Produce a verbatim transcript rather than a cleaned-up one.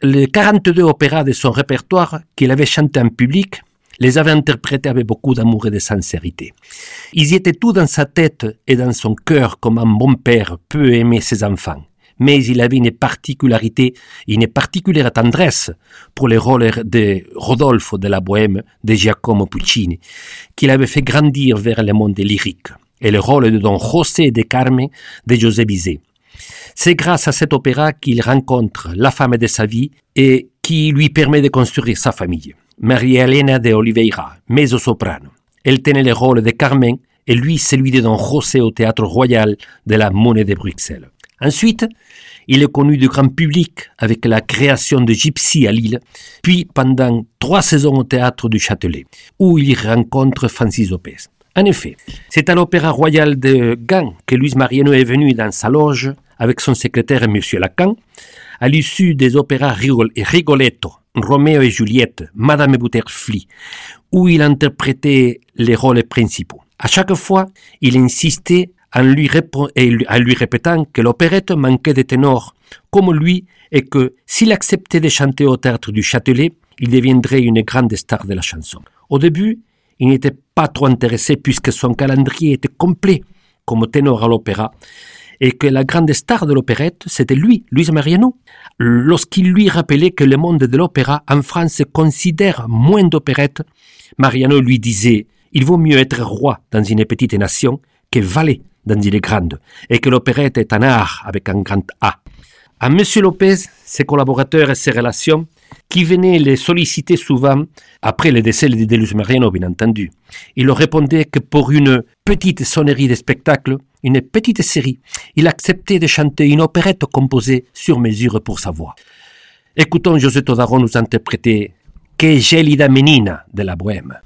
les quarante-deux opéras de son répertoire qu'il avait chantés en public, les avait interprétés avec beaucoup d'amour et de sincérité. Ils y étaient tous dans sa tête et dans son cœur comme un bon père peut aimer ses enfants. Mais il avait une particularité, une particulière tendresse pour les rôles de Rodolfo de la Bohème de Giacomo Puccini, qu'il avait fait grandir vers le monde lyrique, et le rôle de Don José de Carmen de José Bizet. C'est grâce à cet opéra qu'il rencontre la femme de sa vie et qui lui permet de construire sa famille, Maria Elena de Oliveira, mezzo-soprano. Elle tenait le rôle de Carmen et lui celui de Don José au Théâtre Royal de la Monnaie de Bruxelles. Ensuite, il est connu du grand public avec la création de Gypsy à Lille, puis pendant trois saisons au Théâtre du Châtelet, où il y rencontre Francis Lopez. En effet, c'est à l'Opéra Royal de Gand que Luis Mariano est venu dans sa loge avec son secrétaire M. Lacan, à l'issue des opéras Rigoletto, Roméo et Juliette, Madame Butterfly, où il interprétait les rôles principaux. À chaque fois, il insistait en lui, répond, et en lui répétant que l'opérette manquait de ténors comme lui et que s'il acceptait de chanter au Théâtre du Châtelet, il deviendrait une grande star de la chanson. Au début, il n'était pas trop intéressé puisque son calendrier était complet comme ténor à l'opéra et que la grande star de l'opérette, c'était lui, Luis Mariano. Lorsqu'il lui rappelait que le monde de l'opéra en France considère moins d'opérettes, Mariano lui disait « Il vaut mieux être roi dans une petite nation que valet dans une grande, et que l'opérette est un art avec un grand A. » À M. Lopez, ses collaborateurs et ses relations, qui venaient les solliciter souvent, après le décès de Luis Mariano, bien entendu, il leur répondait que pour une petite sonnerie de spectacle, une petite série, il acceptait de chanter une opérette composée sur mesure pour sa voix. Écoutons José Todaro nous interpréter « Que gélida menina » de la Bohème.